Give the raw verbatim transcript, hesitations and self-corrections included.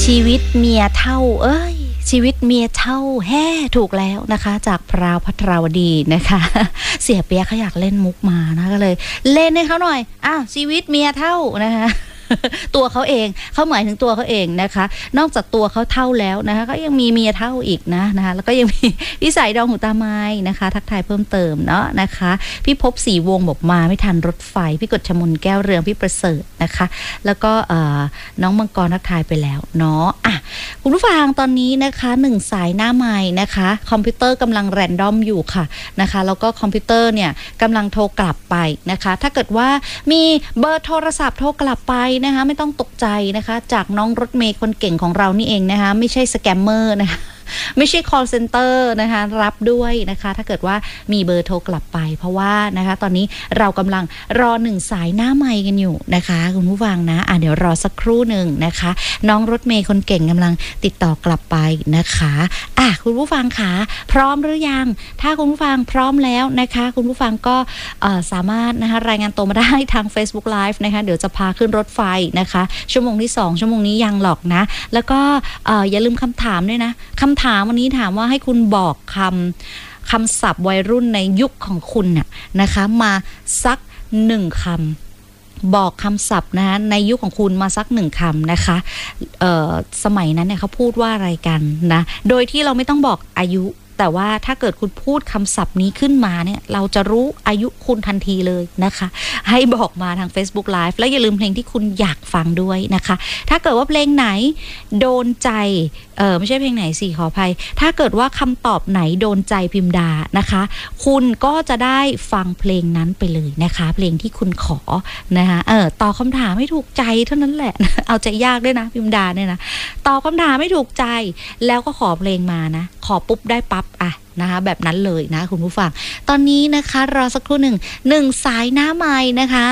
ชีวิตเมียเท่าเอ้ยชีวิตเมียเท่าแฮ่ถูกแล้วนะคะจากพราวภัทราวดีนะคะเสียเปียกเขาอยากเล่นมุกมานะก็เลยเล่นให้เขาหน่อยอ้าวชีวิตเมียเท่านะคะตัวเขาเองเขาหมายถึงตัวเขาเองนะคะนอกจากตัวเขาเท่าแล้วนะคะก็ยังมีเมียเท่าอีกนะนะคะแล้วก็ยังมีพี่สายดองหูตาไม้นะคะทักทายเพิ่มเติมเนาะนะคะพี่พบศรีวงบอกมาไม่ทันรถไฟพี่กฎชมนแก้วเรืองพี่ประเสริฐนะคะแล้วก็น้องมังกรทักทายไปแล้วเนาะอ่ะคุณผู้ฟังตอนนี้นะคะหนึ่งสายหน้าไมค์นะคะคอมพิวเตอร์กำลังแรนดอมอยู่ค่ะนะคะแล้วก็คอมพิวเตอร์เนี่ยกำลังโทรกลับไปนะคะถ้าเกิดว่ามีเบอร์โทรศัพท์โทรกลับไปนะคะไม่ต้องตกใจนะคะจากน้องรถเมย์คนเก่งของเรานี่เองนะคะไม่ใช่สแกมเมอร์นะคะไม่ใช่ call center นะคะรับด้วยนะคะถ้าเกิดว่ามีเบอร์โทรกลับไปเพราะว่านะคะตอนนี้เรากำลังรอหนึ่งสายหน้าไมค์กันอยู่นะคะคุณผู้ฟังนะอ่ะเดี๋ยวรอสักครู่หนึ่งนะคะน้องรถเมย์คนเก่งกำลังติดต่อกลับไปนะคะอ่ะคุณผู้ฟังคะพร้อมหรือยังถ้าคุณผู้ฟังพร้อมแล้วนะคะคุณผู้ฟังก็สามารถนะคะรายงานตัวมาได้ทาง Facebook Live นะคะเดี๋ยวจะพาขึ้นรถไฟนะคะชั่วโมงที่สองชั่วโมงนี้ยังหรอกนะแล้วก็อย่าลืมคำถามด้วยนะคำถามวันนี้ถามว่าให้คุณบอกคำคำศัพท์วัยรุ่นในยุคของคุณน่ะนะคะมาสักหนึ่งคำบอกคำศัพท์นะคะในยุคของคุณมาสักหนึ่งคำนะคะสมัยนั้นเนี่ยเขาพูดว่าอะไรกันนะโดยที่เราไม่ต้องบอกอายุแต่ว่าถ้าเกิดคุณพูดคำศัพท์นี้ขึ้นมาเนี่ยเราจะรู้อายุคุณทันทีเลยนะคะให้บอกมาทาง Facebook Live และอย่าลืมเพลงที่คุณอยากฟังด้วยนะคะถ้าเกิดว่าเพลงไหนโดนใจเออไม่ใช่เพลงไหนสิขออภัยถ้าเกิดว่าคำตอบไหนโดนใจพิมดานะคะคุณก็จะได้ฟังเพลงนั้นไปเลยนะคะเพลงที่คุณขอนะคะเออตอบคำถามไม่ถูกใจเท่านั้นแหละเอาใจยากด้วยนะพิมดาเนี่ยนะตอบคำถามไม่ถูกใจแล้วก็ขอเพลงมานะขอปุ๊บได้ปั๊บอ่ะนะคะแบบนั้นเลยนะคุณผู้ฟังตอนนี้นะคะรอสักครู่หนึ่งหนึ่งสายหน้าไมค์นะคะ